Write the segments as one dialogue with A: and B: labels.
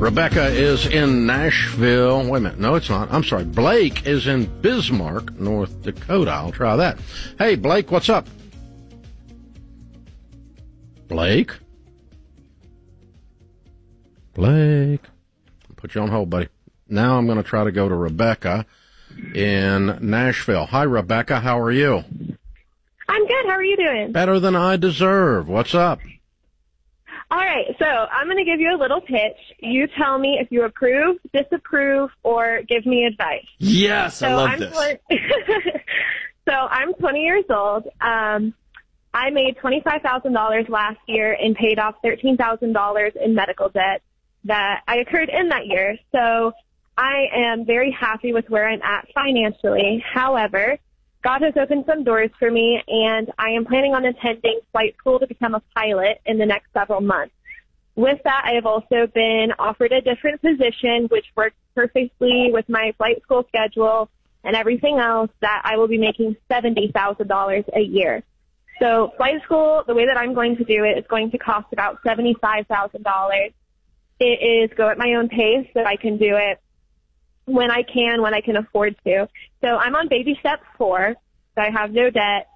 A: Rebecca is in Nashville. Wait a minute. No, it's not. I'm sorry. Blake is in Bismarck, North Dakota. I'll try that. Hey, Blake, what's up? Blake? Blake? I'll put you on hold, buddy. Now I'm going to try to go to Rebecca in Nashville. Hi, Rebecca. How are you?
B: I'm good. How are you doing?
A: Better than I deserve. What's up?
B: All right. So I'm going to give you a little pitch. You tell me if you approve, disapprove, or give me advice.
C: Yes, I love this.
B: So I'm 20 years old. I made $25,000 last year and paid off $13,000 in medical debt that I incurred in that year. So I am very happy with where I'm at financially. However, God has opened some doors for me, and I am planning on attending flight school to become a pilot in the next several months. With that, I have also been offered a different position, which works perfectly with my flight school schedule and everything else, that I will be making $70,000 a year. So flight school, the way that I'm going to do it, is going to cost about $75,000. It is go at my own pace, so I can do it when I can afford to. So I'm on baby step 4, so I have no debt.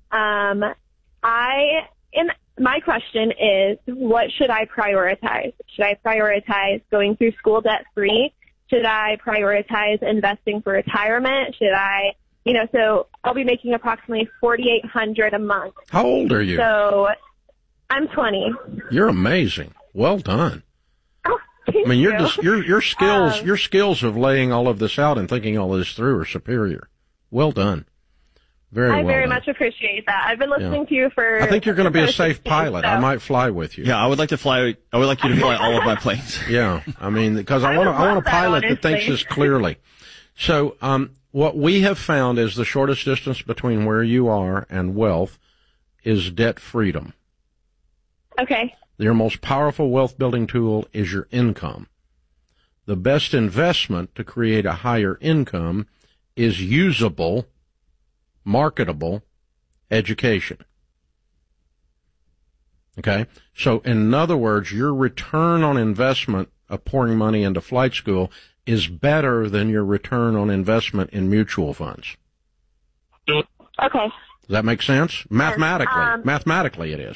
B: My question is, what should I prioritize? Should I prioritize going through school debt free? Should I prioritize investing for retirement? Should I, so I'll be making approximately $4,800 a month.
A: How old are you?
B: So I'm 20.
A: You're amazing. Well done.
B: Thank
A: I mean,
B: you.
A: your skills of laying all of this out and thinking all this through are superior. Well done.
B: I very much appreciate that. I've been listening to you for.
A: I think you're going to be a safe pilot. So. I might fly with you.
C: Yeah, I would like you to fly all of my planes.
A: Yeah, I mean, because I want a pilot that thinks this clearly. So, what we have found is the shortest distance between where you are and wealth is debt freedom.
B: Okay.
A: Your most powerful wealth building tool is your income. The best investment to create a higher income is usable, marketable education. Okay? So in other words, your return on investment of pouring money into flight school is better than your return on investment in mutual funds.
B: Okay.
A: Does that make sense? Mathematically it is.